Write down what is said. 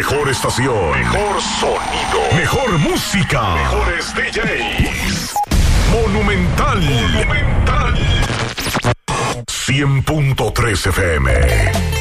mejor estación, mejor sonido, mejor música, mejores DJs. Monumental 100.3 FM.